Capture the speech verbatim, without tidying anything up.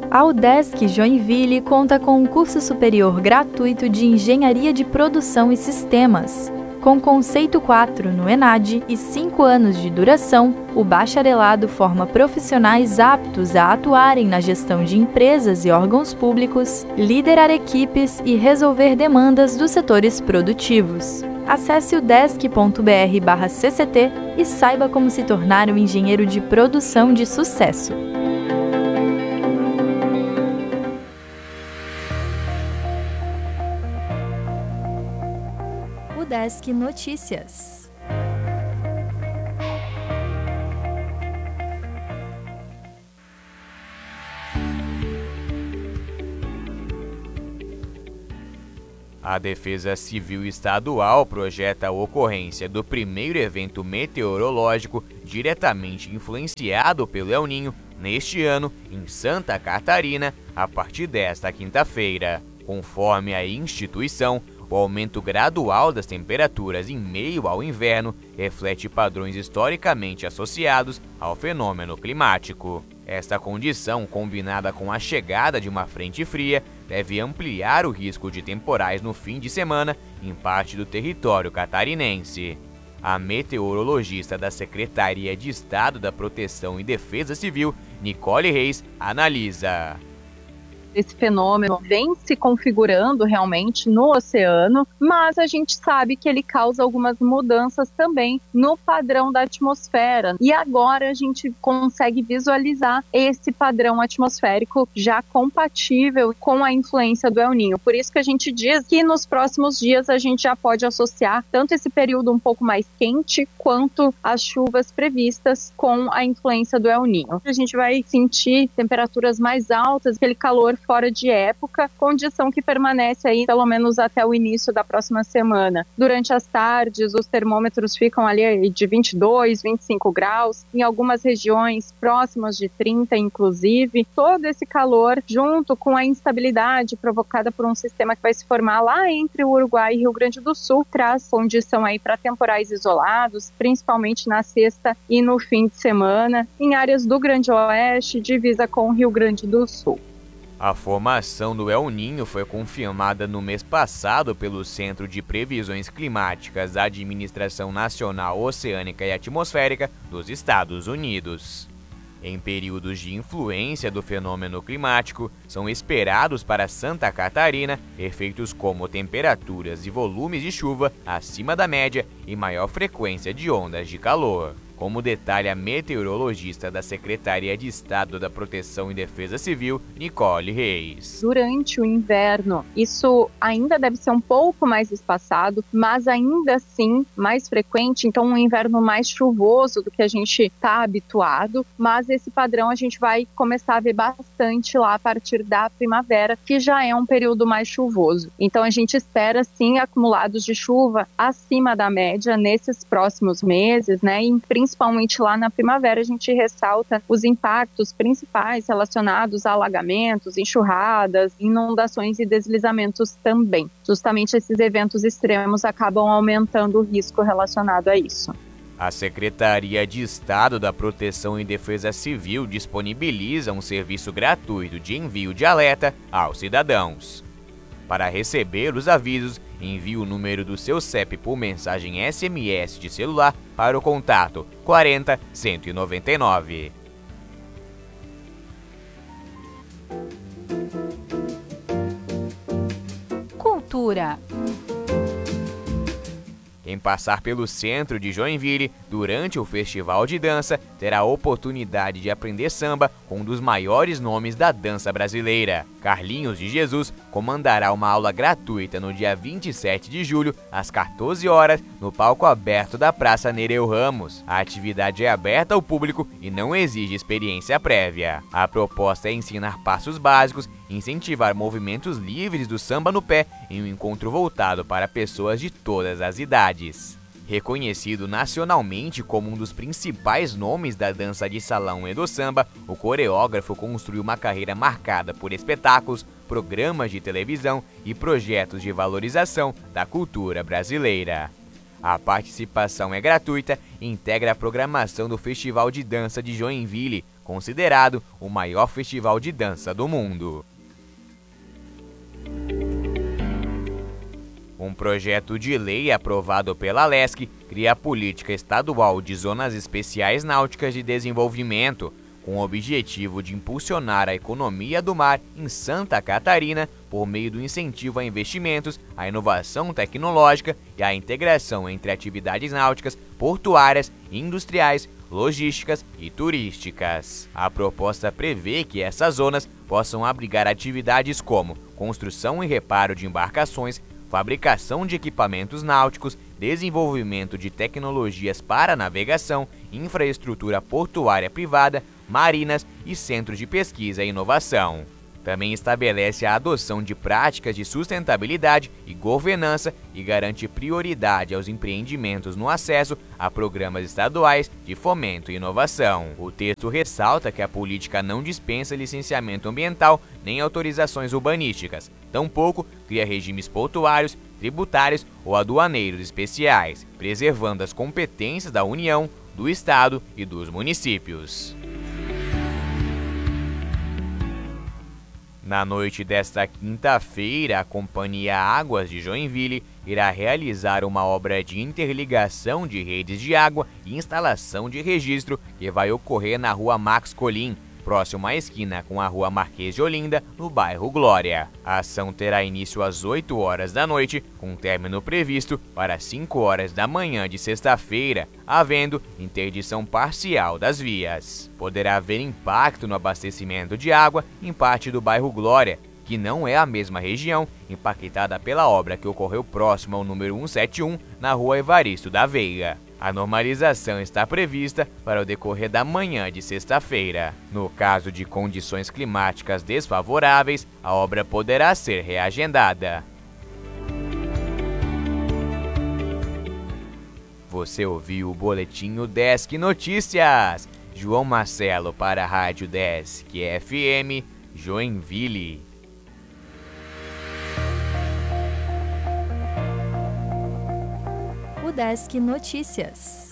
A UDESC Joinville conta com um curso superior gratuito de Engenharia de Produção e Sistemas. Com conceito quatro no ENAD e cinco anos de duração, o bacharelado forma profissionais aptos a atuarem na gestão de empresas e órgãos públicos, liderar equipes e resolver demandas dos setores produtivos. Acesse udesc ponto br barra C C T e saiba como se tornar um engenheiro de produção de sucesso. UDESC Notícias. A Defesa Civil Estadual projeta a ocorrência do primeiro evento meteorológico diretamente influenciado pelo El Niño neste ano em Santa Catarina, a partir desta quinta-feira. Conforme a instituição, o aumento gradual das temperaturas em meio ao inverno reflete padrões historicamente associados ao fenômeno climático. Esta condição, combinada com a chegada de uma frente fria, deve ampliar o risco de temporais no fim de semana em parte do território catarinense. A meteorologista da Secretaria de Estado da Proteção e Defesa Civil, Nicole Reis, analisa. Esse fenômeno vem se configurando realmente no oceano, mas a gente sabe que ele causa algumas mudanças também no padrão da atmosfera. E agora a gente consegue visualizar esse padrão atmosférico já compatível com a influência do El Niño. Por isso que a gente diz que nos próximos dias a gente já pode associar tanto esse período um pouco mais quente quanto as chuvas previstas com a influência do El Niño. A gente vai sentir temperaturas mais altas, aquele calor fora de época, condição que permanece aí pelo menos até o início da próxima semana. Durante as tardes, os termômetros ficam ali de vinte e dois, vinte e cinco graus, em algumas regiões próximas de trinta, inclusive. Todo esse calor, junto com a instabilidade provocada por um sistema que vai se formar lá entre o Uruguai e Rio Grande do Sul, traz condição aí para temporais isolados, principalmente na sexta e no fim de semana, em áreas do Grande Oeste, divisa com o Rio Grande do Sul. A formação do El Niño foi confirmada no mês passado pelo Centro de Previsões Climáticas da Administração Nacional Oceânica e Atmosférica dos Estados Unidos. Em períodos de influência do fenômeno climático, são esperados para Santa Catarina efeitos como temperaturas e volumes de chuva acima da média e maior frequência de ondas de calor. Como detalha a meteorologista da Secretaria de Estado da Proteção e Defesa Civil, Nicole Reis. Durante o inverno, isso ainda deve ser um pouco mais espaçado, mas ainda assim mais frequente, então um inverno mais chuvoso do que a gente está habituado, mas esse padrão a gente vai começar a ver bastante lá a partir da primavera, que já é um período mais chuvoso. Então a gente espera sim acumulados de chuva acima da média nesses próximos meses, né, e principalmente lá na primavera, a gente ressalta os impactos principais relacionados a alagamentos, enxurradas, inundações e deslizamentos também. Justamente esses eventos extremos acabam aumentando o risco relacionado a isso. A Secretaria de Estado da Proteção e Defesa Civil disponibiliza um serviço gratuito de envio de alerta aos cidadãos. Para receber os avisos, envie o número do seu C E P por mensagem S M S de celular para o contato quarenta, cento e noventa e nove. Cultura. Quem passar pelo centro de Joinville durante o Festival de Dança terá a oportunidade de aprender samba com um dos maiores nomes da dança brasileira. Carlinhos de Jesus comandará uma aula gratuita no dia vinte e sete de julho, às quatorze horas, no palco aberto da Praça Nereu Ramos. A atividade é aberta ao público e não exige experiência prévia. A proposta é ensinar passos básicos, incentivar movimentos livres do samba no pé em um encontro voltado para pessoas de todas as idades. Reconhecido nacionalmente como um dos principais nomes da dança de salão e do samba, o coreógrafo construiu uma carreira marcada por espetáculos, programas de televisão e projetos de valorização da cultura brasileira. A participação é gratuita e integra a programação do Festival de Dança de Joinville, considerado o maior festival de dança do mundo. Um projeto de lei aprovado pela Lesc cria a Política Estadual de Zonas Especiais Náuticas de Desenvolvimento, com o objetivo de impulsionar a economia do mar em Santa Catarina por meio do incentivo a investimentos, a inovação tecnológica e a integração entre atividades náuticas, portuárias, industriais, logísticas e turísticas. A proposta prevê que essas zonas possam abrigar atividades como construção e reparo de embarcações, fabricação de equipamentos náuticos, desenvolvimento de tecnologias para navegação, infraestrutura portuária privada, marinas e centros de pesquisa e inovação. Também estabelece a adoção de práticas de sustentabilidade e governança e garante prioridade aos empreendimentos no acesso a programas estaduais de fomento e inovação. O texto ressalta que a política não dispensa licenciamento ambiental nem autorizações urbanísticas, tampouco cria regimes portuários, tributários ou aduaneiros especiais, preservando as competências da União, do Estado e dos municípios. Na noite desta quinta-feira, a Companhia Águas de Joinville irá realizar uma obra de interligação de redes de água e instalação de registro que vai ocorrer na Rua Max Colim, próximo à esquina com a Rua Marquês de Olinda, no bairro Glória. A ação terá início às oito horas da noite, com término previsto para cinco horas da manhã de sexta-feira, havendo interdição parcial das vias. Poderá haver impacto no abastecimento de água em parte do bairro Glória, que não é a mesma região impactada pela obra que ocorreu próximo ao número cento e setenta e um, na Rua Evaristo da Veiga. A normalização está prevista para o decorrer da manhã de sexta-feira. No caso de condições climáticas desfavoráveis, a obra poderá ser reagendada. Você ouviu o Boletim Udesc Notícias. João Marcelo para a Rádio Udesc F M, Joinville. Udesc Notícias.